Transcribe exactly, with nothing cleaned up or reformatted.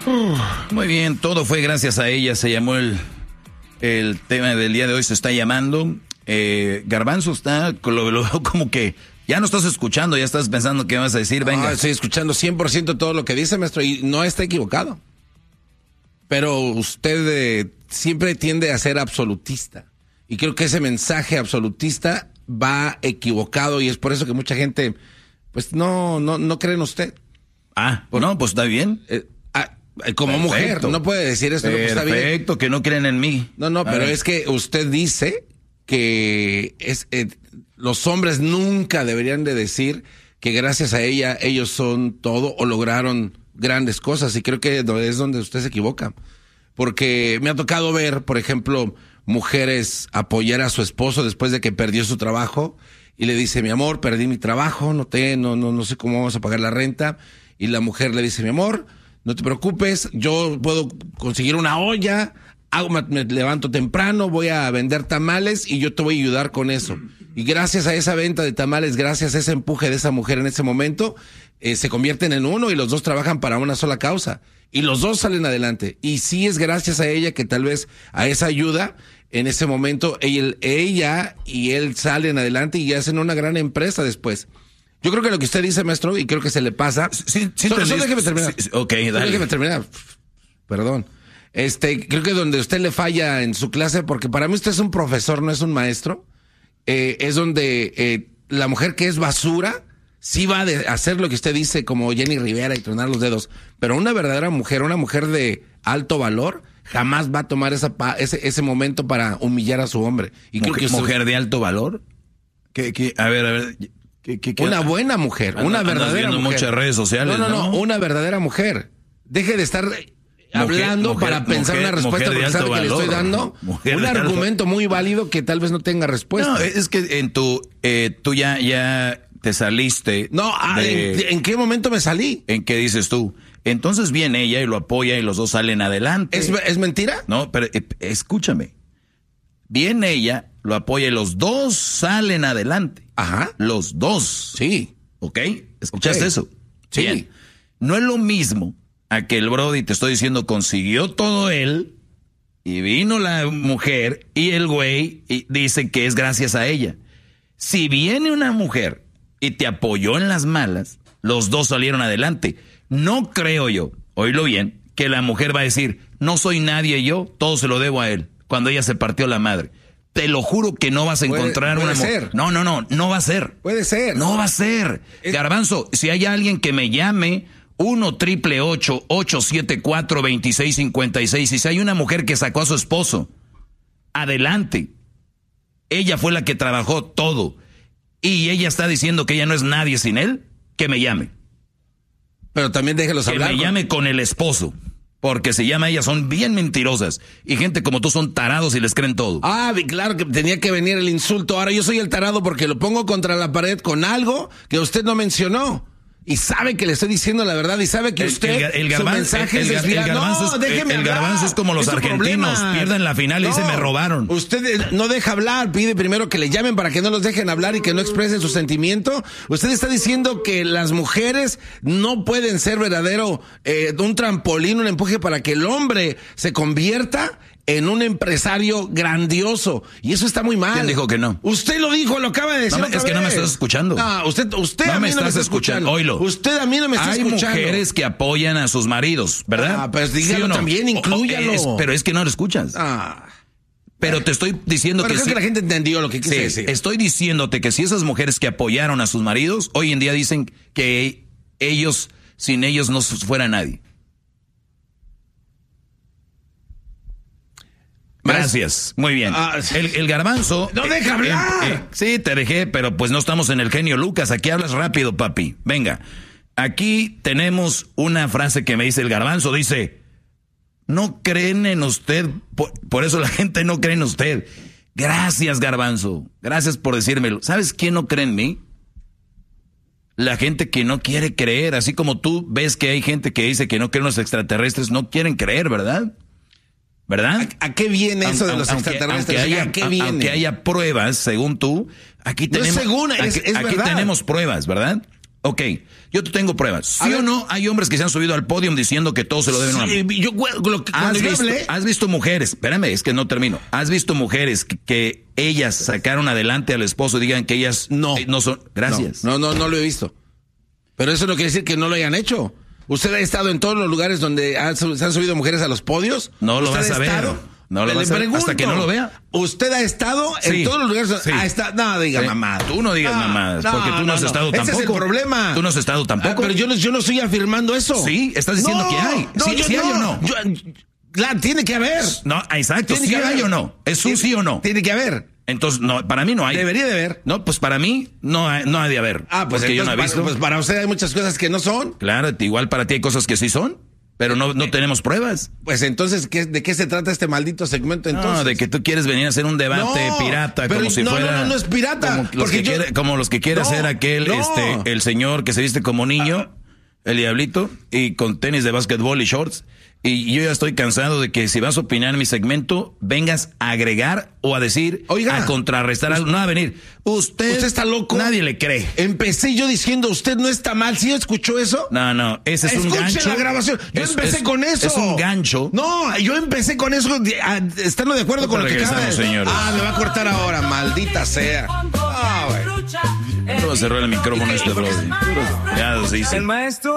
Muy bien, todo fue gracias a ella. Se llamó el, el tema del día de hoy, se está llamando. Eh, Garbanzo está, lo, lo veo como que ya no estás escuchando, ya estás pensando qué vas a decir. Venga. No, estoy escuchando cien por ciento todo lo que dice, maestro, y no está equivocado. Pero usted eh, siempre tiende a ser absolutista. Y creo que ese mensaje absolutista va equivocado y es por eso que mucha gente, pues, no, no, no cree en usted. Ah, por, no, pues está bien. Eh, ah, como Perfecto. Mujer, no puede decir esto. Perfecto, no, pues está bien. Que no creen en mí. No, no, a pero ver. Es que usted dice que es, eh, los hombres nunca deberían de decir que gracias a ella ellos son todo o lograron grandes cosas, y creo que es donde usted se equivoca. Porque me ha tocado ver, por ejemplo, mujeres apoyar a su esposo después de que perdió su trabajo y le dice, mi amor, perdí mi trabajo, no te, no, no, no sé cómo vamos a pagar la renta. Y la mujer le dice, mi amor, no te preocupes, yo puedo conseguir una olla, hago, me, me levanto temprano, voy a vender tamales y yo te voy a ayudar con eso. Y gracias a esa venta de tamales, gracias a ese empuje de esa mujer en ese momento, eh, se convierten en uno y los dos trabajan para una sola causa. Y los dos salen adelante. Y sí es gracias a ella que tal vez a esa ayuda, en ese momento, ella, ella y él salen adelante y hacen una gran empresa después. Yo creo que lo que usted dice, maestro, y creo que se le pasa... Sí, sí, solo, solo déjeme terminar. Sí, ok, dale. Solo déjeme terminar. Perdón. Este, creo que donde usted le falla en su clase, porque para mí usted es un profesor, no es un maestro, eh, es donde eh, la mujer que es basura... sí va a hacer lo que usted dice, como Jenny Rivera, y tronar los dedos, pero una verdadera mujer, una mujer de alto valor, jamás va a tomar esa pa, ese, ese momento para humillar a su hombre. Y ¿Mujer, creo que usted, mujer de alto valor? ¿Qué, qué? A ver, a ver. ¿qué, qué, qué? Una buena mujer, Anda, una verdadera mujer. muchas redes sociales, no, no, no, ¿no? una verdadera mujer. Deje de estar hablando mujer, para mujer, pensar mujer, una respuesta porque sabe que le estoy dando mujer un argumento alto. Muy válido que tal vez no tenga respuesta. No, es que en tu, eh, tú ya, ya te saliste. No, de, ¿en, ¿en qué momento me salí? ¿En qué dices tú? Entonces viene ella y lo apoya y los dos salen adelante. ¿Es, es mentira? No, pero eh, escúchame. Viene ella, lo apoya y los dos salen adelante. Ajá. Los dos. Sí. ¿Ok? ¿Escuchaste okay. eso? Sí. Bien. No es lo mismo a que el Brody, te estoy diciendo, consiguió todo él y vino la mujer y el güey y dice que es gracias a ella. Si viene una mujer y te apoyó en las malas, los dos salieron adelante. No creo yo, oílo bien, que la mujer va a decir, no soy nadie yo, todo se lo debo a él, cuando ella se partió la madre. Te lo juro que no vas a encontrar puede, puede una mujer. No, no, no, no va a ser. Puede ser. No va a ser. Es... Garbanzo, si hay alguien que me llame, uno triple ocho, ocho siete cuatro, dos seis cinco seis, y si hay una mujer que sacó a su esposo, adelante. Ella fue la que trabajó todo. Y ella está diciendo que ella no es nadie sin él, que me llame. Pero también déjelos hablar. Que me llame con el esposo. Porque se llama ella, son bien mentirosas. Y gente como tú son tarados y les creen todo. Ah, claro que tenía que venir el insulto. Ahora yo soy el tarado porque lo pongo contra la pared con algo que usted no mencionó. Y sabe que le estoy diciendo la verdad y sabe que el, usted, el, el, garban, su mensaje el, el, es desviado. El garbanzo, no, déjeme el, el garbanzo es como los es argentinos, pierden la final no, y se me robaron. Usted no deja hablar, pide primero que le llamen para que no los dejen hablar y que no expresen su sentimiento. Usted está diciendo que las mujeres no pueden ser verdadero, eh, un trampolín, un empuje para que el hombre se convierta en un empresario grandioso. Y eso está muy mal. ¿Quién dijo que no? Usted lo dijo, lo acaba de decir. No, otra es que vez. no me estás escuchando. No, usted, usted no a mí me no estás me está escuchando. escuchando. Oílo. Usted a mí no me está Hay escuchando. Hay mujeres que apoyan a sus maridos, ¿verdad? Ah, pues dígalo ¿Sí no? también, inclúyalo. Es, pero es que no lo escuchas. Ah. Pero te estoy diciendo pero que... creo sí, que la gente entendió lo que quise sí, decir. Estoy diciéndote que si esas mujeres que apoyaron a sus maridos, hoy en día dicen que ellos, sin ellos no fuera nadie. Gracias, muy bien. Ah, el, el garbanzo... ¡No deja hablar! Eh, eh, sí, te dejé, pero pues no estamos en el genio Lucas. Aquí hablas rápido, papi. Venga, aquí tenemos una frase que me dice el garbanzo. Dice, no creen en usted, por, por eso la gente no cree en usted. Gracias, garbanzo. Gracias por decírmelo. ¿Sabes quién no cree en mí? La gente que no quiere creer. Así como tú ves que hay gente que dice que no creen los extraterrestres, no quieren creer, ¿verdad? ¿Verdad? ¿A, ¿A qué viene eso aunque, de los aunque, extraterrestres? Aunque haya, ¿A qué viene? Aunque haya pruebas, según tú, aquí tenemos, no es según, es, aquí, es aquí verdad. tenemos pruebas, ¿verdad? Ok, yo te tengo pruebas. ¿Sí o no? Hay hombres que se han subido al podio diciendo que todo se lo deben a una mujer. Sí, yo, lo que, ¿Has, yo visto, hablé... ¿Has visto mujeres? Espérame, es que no termino. ¿Has visto mujeres que, que ellas sacaron adelante al esposo y digan que ellas no, eh, no son? Gracias. No, no, no, no lo he visto. Pero eso no quiere decir que no lo hayan hecho. ¿Usted ha estado en todos los lugares donde han, se han subido mujeres a los podios? No lo vas ha a ver. Estado? No lo vas a ver hasta que no lo vea. ¿Usted ha estado sí, en todos los lugares? Sí. Ha estado, no, diga sí. mamá. Tú no digas no, mamadas, no, porque tú no, no has no. estado tampoco. Ese es el problema. Tú no has estado tampoco. Ah, pero yo no, yo no estoy afirmando eso. Sí, estás diciendo no, que hay. No, ¿Sí, yo sí no. hay o no? Yo, la, tiene que haber. No, exacto. Tiene ¿Sí que hay haber. o no? ¿Es un sí o no? Tiene que haber. Entonces, no, para mí no hay. Debería de haber. No, pues para mí no hay, no hay de haber. Ah, pues, porque yo no he para, visto. pues para usted hay muchas cosas que no son. Claro, igual para ti hay cosas que sí son. Pero no, no tenemos pruebas. Pues entonces, ¿qué, ¿de qué se trata este maldito segmento entonces? No, de que tú quieres venir a hacer un debate no, pirata, pero como si no, fuera... No, no, no es pirata. Como los porque que, yo, quiere, como los que quiere no, hacer aquel, no. este, el señor que se viste como niño, el diablito, y con tenis de básquetbol y shorts. Y yo ya estoy cansado de que si vas a opinar en mi segmento, vengas a agregar o a decir, oiga, a contrarrestar algo. No, a venir. Usted, usted está loco. Nadie le cree. Empecé yo diciendo, usted no está mal. ¿Sí escuchó eso? No, no, ese es Escuche un gancho. la grabación. Yo es, empecé es, con eso. Es un gancho. No, yo empecé con eso, estando de acuerdo no con lo que acaba de... señores. Ah, me va a cortar ahora, maldita sea. Ah, güey. No va a cerrar el micrófono este brother. Ya se dice. El maestro